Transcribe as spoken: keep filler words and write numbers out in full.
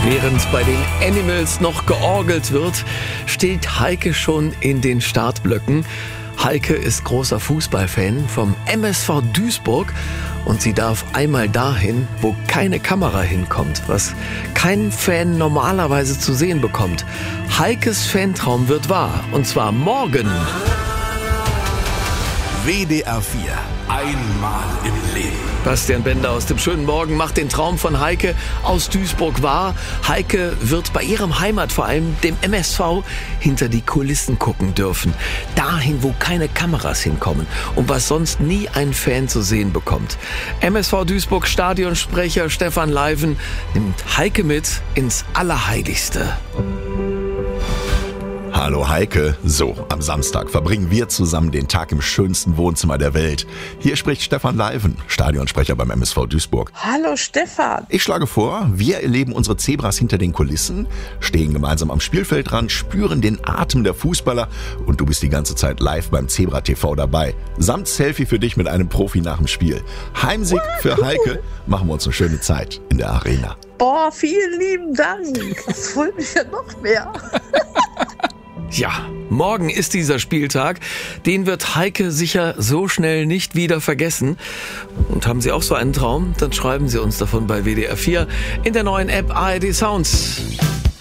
Während bei den Animals noch georgelt wird, steht Heike schon in den Startblöcken. Heike ist großer Fußballfan vom M S V Duisburg und sie darf einmal dahin, wo keine Kamera hinkommt, was kein Fan normalerweise zu sehen bekommt. Heikes Fantraum wird wahr, und zwar morgen. W D R vier. Einmal im Leben. Bastian Bender aus dem schönen Morgen macht den Traum von Heike aus Duisburg wahr. Heike wird bei ihrem Heimatverein, dem M S V, hinter die Kulissen gucken dürfen. Dahin, wo keine Kameras hinkommen und was sonst nie ein Fan zu sehen bekommt. M S V Duisburg Stadionsprecher Stefan Leiven nimmt Heike mit ins Allerheiligste. Hallo Heike. So, am Samstag verbringen wir zusammen den Tag im schönsten Wohnzimmer der Welt. Hier spricht Stefan Leiven, Stadionsprecher beim M S V Duisburg. Hallo Stefan. Ich schlage vor, wir erleben unsere Zebras hinter den Kulissen, stehen gemeinsam am Spielfeldrand, spüren den Atem der Fußballer und du bist die ganze Zeit live beim Zebra T V dabei. Samt Selfie für dich mit einem Profi nach dem Spiel. Heimsieg für Heike, machen wir uns eine schöne Zeit in der Arena. Boah, vielen lieben Dank. Das freut mich ja noch mehr. Ja, morgen ist dieser Spieltag. Den wird Heike sicher so schnell nicht wieder vergessen. Und haben Sie auch so einen Traum? Dann schreiben Sie uns davon bei W D R vier in der neuen App A R D Sounds.